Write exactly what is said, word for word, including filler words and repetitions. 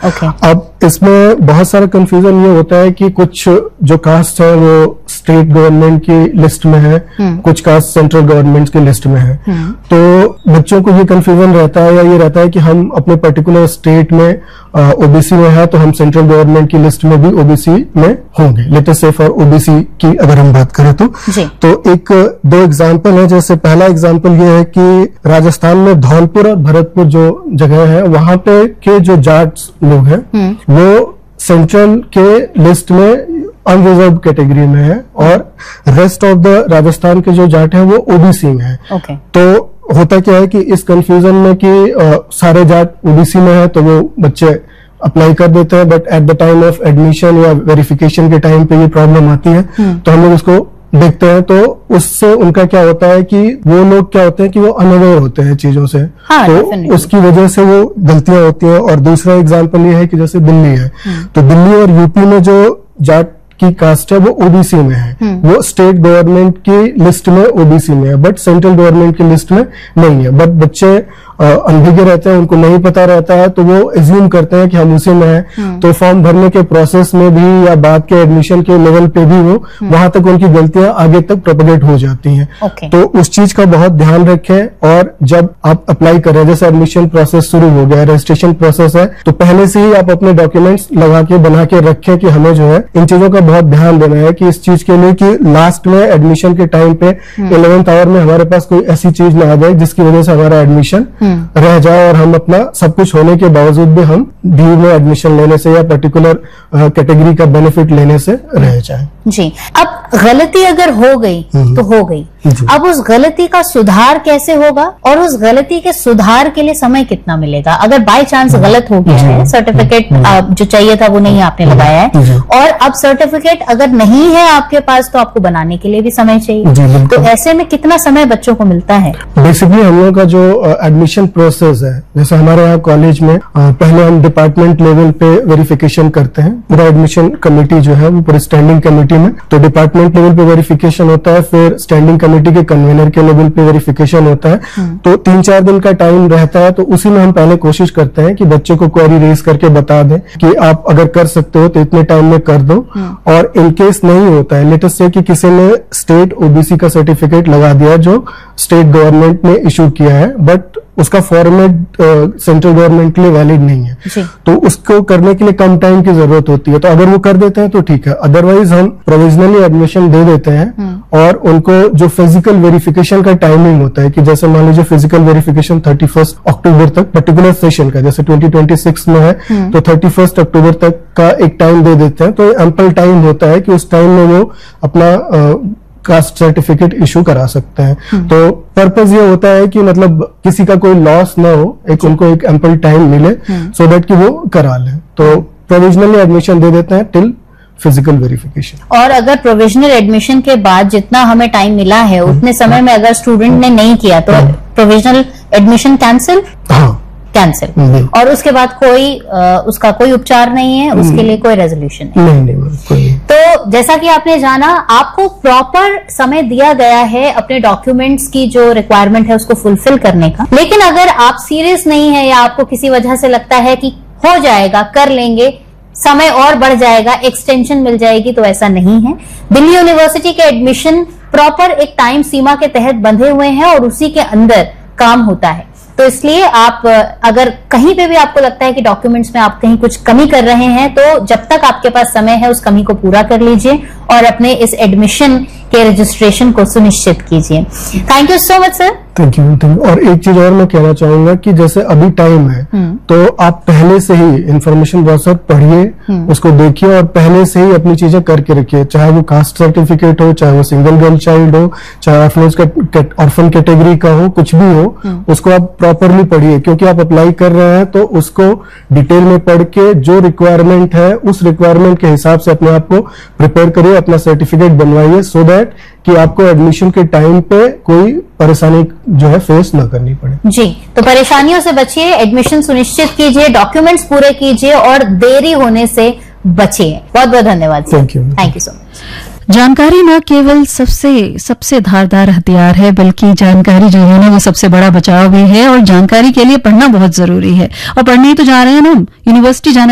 okay. अब इसमें बहुत सारा कंफ्यूजन ये होता है कि कुछ जो कास्ट है वो स्टेट गवर्नमेंट की लिस्ट में है, hmm. कुछ कास्ट सेंट्रल गवर्नमेंट की लिस्ट में है, hmm. तो बच्चों को ये कंफ्यूजन रहता है या ये रहता है कि हम अपने पर्टिकुलर स्टेट में ओबीसी में है तो हम सेंट्रल गवर्नमेंट की लिस्ट में भी ओबीसी में होंगे। लेट अस से फॉर ओबीसी की अगर हम बात करें तो तो एक दो एग्जांपल है। जैसे पहला एग्जांपल ये है कि राजस्थान में धौलपुर और भरतपुर जो जगह है वहां पे के जो जाट लोग हैं hmm. वो सेंट्रल के लिस्ट में अनरिजर्व कैटेगरी में है और रेस्ट ऑफ द राजस्थान के जो जाट है वो ओबीसी में है। okay. तो होता क्या है कि इस कंफ्यूजन में कि आ, सारे जाट ओबीसी में है तो वो बच्चे अप्लाई कर देते हैं, but at the time of admission या वेरिफिकेशन के टाइम पे ये प्रॉब्लम आती है hmm. तो हम लोग उसको देखते हैं तो उससे उनका क्या होता है कि वो लोग क्या होते हैं कि वो अनअवेयर होते हैं चीजों से, हाँ, तो definitely. उसकी वजह से वो गलतियां होती हैं। और दूसरा एग्जांपल ये है कि जैसे दिल्ली है hmm. तो दिल्ली और यूपी में जो जाट की कास्ट है वो ओबीसी में है, hmm. वो स्टेट गवर्नमेंट की लिस्ट में ओबीसी में है बट सेंट्रल गवर्नमेंट की लिस्ट में नहीं है। बट बच्चे अनभिज्ञ रहते हैं, उनको नहीं पता रहता है तो वो एज्यूम करते हैं कि हम उसी में है, hmm. तो फॉर्म भरने के प्रोसेस में भी या बाद के एडमिशन के लेवल पे भी वो hmm. वहां तक उनकी गलतियां आगे तक प्रोपेगेट हो जाती हैं। okay. तो उस चीज का बहुत ध्यान रखें। और जब आप अप्लाई करें, जैसे एडमिशन प्रोसेस शुरू हो गया, रजिस्ट्रेशन प्रोसेस है, तो पहले से ही आप अपने डॉक्यूमेंट्स लगा के बना के रखें कि हमें जो है इन चीजों का बहुत ध्यान देना है कि इस चीज के लिए कि लास्ट में एडमिशन के टाइम पे इलेवेंथ आवर में हमारे पास कोई ऐसी चीज ना आ जाए जिसकी वजह से हमारा एडमिशन रह जाए और हम अपना सब कुछ होने के बावजूद भी हम ड्यू में एडमिशन लेने से या पर्टिकुलर कैटेगरी का बेनिफिट लेने से रह जाए। जी, अब गलती अगर हो गई तो हो गई, अब उस गलती का सुधार कैसे होगा और उस गलती के सुधार के लिए समय कितना मिलेगा? अगर बाय चांस गलत हो गया है, सर्टिफिकेट जो चाहिए था वो नहीं आपने लगाया है और अब सर्टिफिकेट अगर नहीं है आपके पास तो आपको बनाने के लिए भी समय चाहिए, तो ऐसे में कितना समय बच्चों को मिलता है? बेसिकली हम लोगों का जो एडमिशन प्रोसेस है, जैसे हमारे यहाँ कॉलेज में पहले हम डिपार्टमेंट लेवल पे वेरिफिकेशन करते हैं, पूरा एडमिशन कमेटी जो है वो पूरी स्टैंडिंग कमेटी में, तो डिपार्टमेंट लेवल पे वेरिफिकेशन होता है, फिर स्टैंडिंग कमेटी के कन्वीनर के लेवल पे वेरिफिकेशन होता है। तो तीन चार दिन का टाइम रहता है, तो उसी में हम पहले कोशिश करते हैं कि बच्चे को क्वेरी रेज करके बता दें कि आप अगर कर सकते हो तो इतने टाइम में कर दो। और इन केस नहीं होता है, लेट अस से कि किसी ने स्टेट ओबीसी का सर्टिफिकेट लगा दिया जो स्टेट गवर्नमेंट ने इशू किया है बट उसका फॉर्मेट सेंट्रल गवर्नमेंट के लिए वैलिड नहीं है, तो उसको करने के लिए कम टाइम की जरूरत होती है। तो अगर वो कर देते हैं तो ठीक है, अदरवाइज हम प्रोविजनली एडमिशन दे देते हैं और उनको जो फिजिकल वेरिफिकेशन का टाइमिंग होता है कि जैसे मान लीजिए physical verification thirty first October तक पर्टिकुलर सेशन का, जैसे ट्वेंटी ट्वेंटी सिक्स में है तो थर्टी फर्स्ट अक्टूबर तक का एक टाइम दे देते हैं, तो एम्पल टाइम होता है कि उस टाइम में वो अपना कास्ट सर्टिफिकेट इशू करा सकते हैं। तो पर्पज ये होता है कि मतलब किसी का कोई लॉस ना हो, एक उनको एक एम्पल टाइम मिले सो दैट कि वो करा लें। तो प्रोविजनली एडमिशन दे देते हैं टिल फिजिकल वेरिफिकेशन। और अगर प्रोविजनल एडमिशन के बाद जितना हमें टाइम मिला है उतने समय में अगर स्टूडेंट ने नहीं किया तो प्रोविजनल एडमिशन कैंसिल? हाँ, कैंसिल। और उसके बाद कोई आ, उसका कोई उपचार नहीं है, उसके लिए कोई रेजोल्यूशन नहीं? नहीं, नहीं, कोई। तो जैसा कि आपने जाना, आपको प्रॉपर समय दिया गया है अपने डॉक्यूमेंट्स की जो रिक्वायरमेंट है उसको फुलफिल करने का। लेकिन अगर आप सीरियस नहीं है या आपको किसी वजह से लगता है कि हो जाएगा, कर लेंगे, समय और बढ़ जाएगा, एक्सटेंशन मिल जाएगी, तो ऐसा नहीं है। दिल्ली यूनिवर्सिटी के एडमिशन प्रॉपर एक टाइम सीमा के तहत बंधे हुए हैं और उसी के अंदर काम होता है। तो इसलिए आप अगर कहीं पे भी आपको लगता है कि डॉक्यूमेंट्स में आप कहीं कुछ कमी कर रहे हैं तो जब तक आपके पास समय है उस कमी को पूरा कर लीजिए और अपने इस एडमिशन के रजिस्ट्रेशन को सुनिश्चित कीजिए। Thank you so much sir. Thank you thank you और एक चीज और मैं कहना चाहूंगा कि जैसे अभी टाइम है तो आप पहले से ही इंफॉर्मेशन ब्राउज़र पढ़िए, उसको देखिए और पहले से ही अपनी चीजें करके रखिए, चाहे वो कास्ट सर्टिफिकेट हो, चाहे वो सिंगल गर्ल चाइल्ड हो, चाहे ऑर्फन कैटेगरी का हो, कुछ भी हो, उसको आप प्रॉपरली पढ़िए। क्योंकि आप अप्लाई कर रहे हैं तो उसको डिटेल में पढ़ के जो रिक्वायरमेंट है उस रिक्वायरमेंट के हिसाब से अपने आप को प्रिपेयर करिए, अपना सर्टिफिकेट बनवाइए सो दैट कि आपको एडमिशन के टाइम पे कोई परेशानी जो है फेस ना करनी पड़े। जी, तो परेशानियों से बचिए, एडमिशन सुनिश्चित कीजिए, डॉक्यूमेंट्स पूरे कीजिए और देरी होने से बचिए। बहुत बहुत धन्यवाद। Thank you thank you so much. जानकारी न केवल सबसे सबसे धारदार हथियार है बल्कि जानकारी जो है ना वो सबसे बड़ा बचाव भी है और जानकारी के लिए पढ़ना बहुत जरूरी है और पढ़ने ही तो जा रहे हैं ना, यूनिवर्सिटी जाना